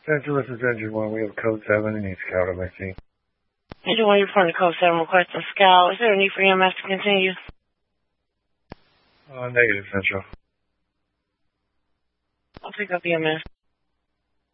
Central, this is Engine 1. We have code 7 and need scout on my scene. Engine 1, you're reporting to code 7 requesting scout. Is there a need for EMS to continue? Negative, Central. I'll pick up EMS.